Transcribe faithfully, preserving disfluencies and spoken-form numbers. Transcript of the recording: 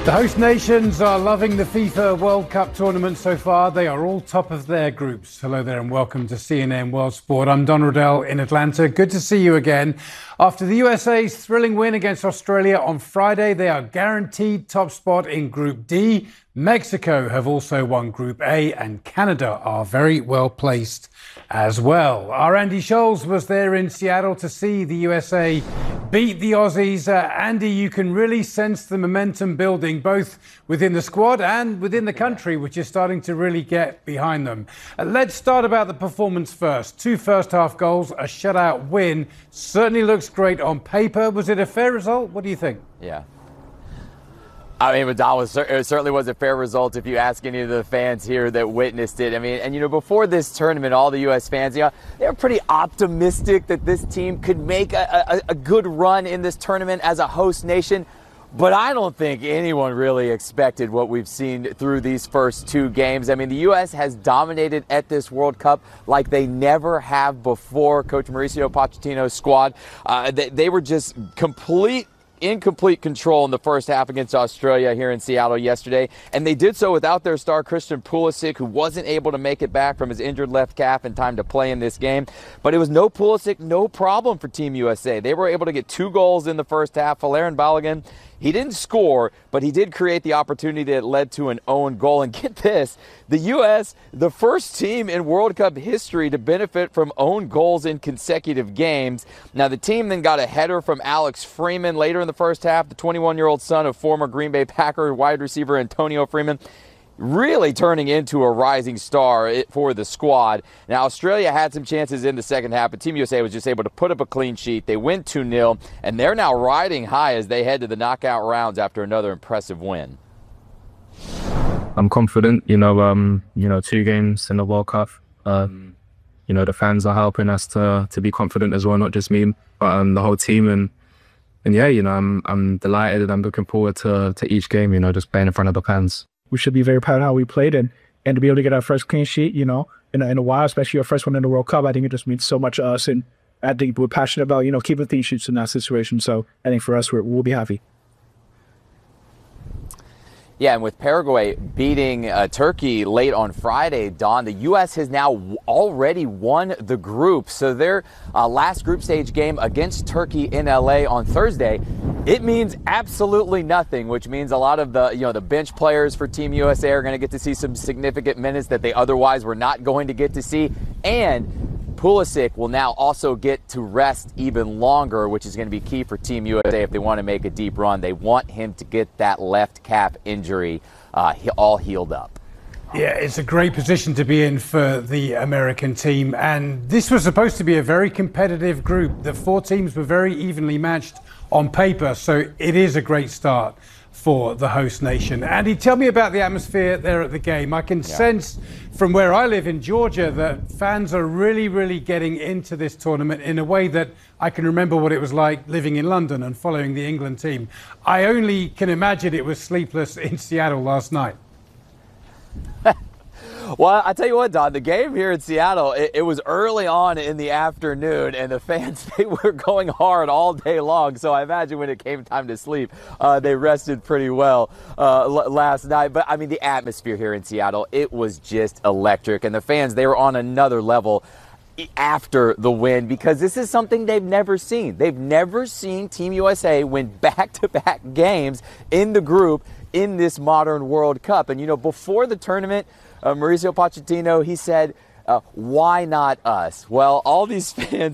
The host nations are loving the FIFA World Cup tournament so far. They are all top of their groups. Hello there and welcome to C N N World Sport. I'm Don Riddell in Atlanta. Good to see you again. After the U S A's thrilling win against Australia on Friday, they are guaranteed top spot in Group D. Mexico have also won Group A and Canada are very well placed as well. Our Andy Scholes was there in Seattle to see the U S A beat the Aussies. Uh, Andy, you can really sense the momentum building both within the squad and within the country, which is starting to really get behind them. Uh, let's start about the performance first. Two first half goals, a shutout win. Certainly looks great on paper. Was it a fair result? What do you think? Yeah. I mean, Madal, was, it certainly was a fair result if you ask any of the fans here that witnessed it. I mean, and, you know, before this tournament, all the U S fans, you know, they were pretty optimistic that this team could make a, a, a good run in this tournament as a host nation. But I don't think anyone really expected what we've seen through these first two games. I mean, the U S has dominated at this World Cup like they never have before. Coach Mauricio Pochettino's squad, uh, they, they were just complete in complete control in the first half against Australia here in Seattle yesterday. And they did so without their star Christian Pulisic, who wasn't able to make it back from his injured left calf in time to play in this game. But it was no Pulisic, no problem for Team U S A. They were able to get two goals in the first half. Valerian Balogun, he didn't score, but he did create the opportunity that led to an own goal. And get this, the U S, the first team in World Cup history to benefit from own goals in consecutive games. Now, the team then got a header from Alex Freeman later in the first half, the twenty-one-year-old son of former Green Bay Packer wide receiver Antonio Freeman, really turning into a rising star for the squad. Now, Australia had some chances in the second half, but Team U S A was just able to put up a clean sheet. They win two nil, and they're now riding high as they head to the knockout rounds after another impressive win. I'm confident, you know, um, you know, two games in the World Cup. Um, you know, the fans are helping us to to be confident as well, not just me, but um, the whole team. And and yeah, you know, I'm I'm delighted and I'm looking forward to to each game. You know, just playing in front of the fans. We should be very proud of how we played, and and to be able to get our first clean sheet, you know, in a, in a while, especially our first one in the World Cup. I think it just means so much to us, and I think we're passionate about, you know, keeping clean sheets in that situation. So I think for us, we're, we'll be happy. Yeah, and with Paraguay beating uh, Turkey late on Friday, Don, the U S has now w- already won the group. So their uh, last group stage game against Turkey in L A on Thursday, it means absolutely nothing, which means a lot of the, you know, the bench players for Team U S A are going to get to see some significant minutes that they otherwise were not going to get to see. And Pulisic will now also get to rest even longer, which is going to be key for Team U S A if they want to make a deep run. They want him to get that left calf injury uh, all healed up. Yeah, it's a great position to be in for the American team. And this was supposed to be a very competitive group. The four teams were very evenly matched on paper. So it is a great start for the host nation. Andy, tell me about the atmosphere there at the game. I can yeah. sense from where I live in Georgia that fans are really, really getting into this tournament in a way that I can remember what it was like living in London and following the England team. I only can imagine it was sleepless in Seattle last night. Well, I tell you what, Don, the game here in Seattle, it, it was early on in the afternoon, and the fans, they were going hard all day long. So I imagine when it came time to sleep, uh, they rested pretty well uh, l- last night. But, I mean, the atmosphere here in Seattle, it was just electric. And the fans, they were on another level after the win, because this is something they've never seen. They've never seen Team U S A win back-to-back games in the group in this modern World Cup. And, you know, before the tournament, Uh, Mauricio Pochettino, he said, uh, why not us? Well, all these fans